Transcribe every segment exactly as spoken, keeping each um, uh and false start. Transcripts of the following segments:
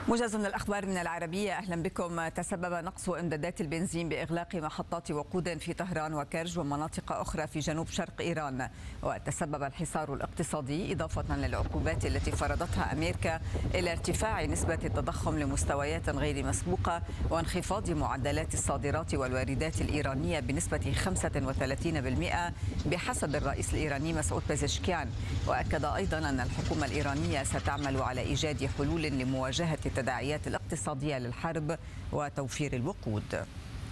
موجز من الأخبار من العربية. أهلا بكم. تسبب نقص إمدادات البنزين بإغلاق محطات وقود في طهران وكرج ومناطق أخرى في جنوب شرق إيران، وتسبب الحصار الاقتصادي إضافة للعقوبات التي فرضتها أمريكا إلى ارتفاع نسبة التضخم لمستويات غير مسبوقة وانخفاض معدلات الصادرات والواردات الإيرانية بنسبة خمسة وثلاثين بالمئة بحسب الرئيس الإيراني مسعود بيزشكيان. وأكد أيضا أن الحكومة الإيرانية ستعمل على إيجاد حلول لمواجهة التداعيات الاقتصادية للحرب وتوفير الوقود.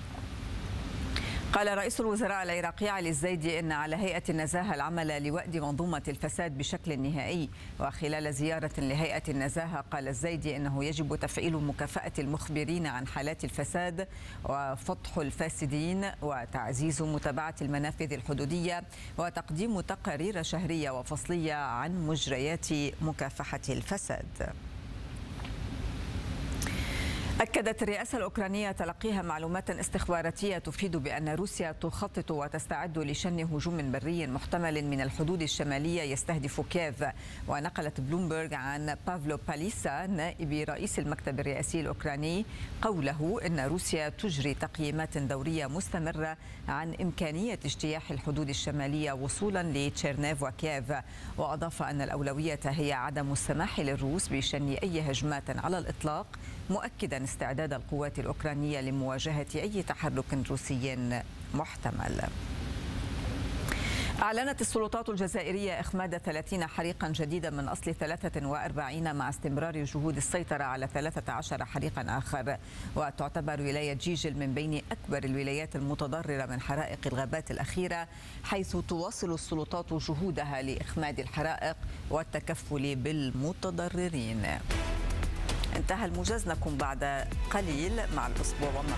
قال رئيس الوزراء العراقي علي الزيدي إن على هيئة النزاهة العمل لوأد منظومة الفساد بشكل نهائي. وخلال زيارة لهيئة النزاهة قال الزيدي إنه يجب تفعيل مكافأة المخبرين عن حالات الفساد وفضح الفاسدين وتعزيز متابعة المنافذ الحدودية وتقديم تقارير شهرية وفصلية عن مجريات مكافحة الفساد. أكدت الرئاسة الأوكرانية تلقيها معلومات استخباراتية تفيد بأن روسيا تخطط وتستعد لشن هجوم بري محتمل من الحدود الشمالية يستهدف كييف. ونقلت بلومبرغ عن بافلو باليسا نائب رئيس المكتب الرئاسي الأوكراني قوله إن روسيا تجري تقييمات دورية مستمرة عن إمكانية اجتياح الحدود الشمالية وصولا لتشيرنيف وكييف. وأضاف أن الأولوية هي عدم السماح للروس بشن أي هجمات على الإطلاق، مؤكدا استعداد القوات الأوكرانية لمواجهة أي تحرك روسي محتمل. أعلنت السلطات الجزائرية إخماد ثلاثين حريقا جديدا من أصل ثلاثة وأربعين مع استمرار جهود السيطرة على ثلاثة عشر حريقا آخر. وتعتبر ولاية جيجل من بين أكبر الولايات المتضررة من حرائق الغابات الأخيرة، حيث تواصل السلطات جهودها لإخماد الحرائق والتكفل بالمتضررين. انتهى الموجز، نكون بعد قليل مع الأسبوع وما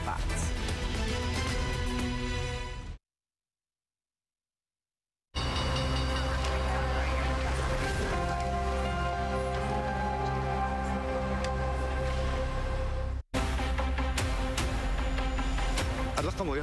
بعد. الرقم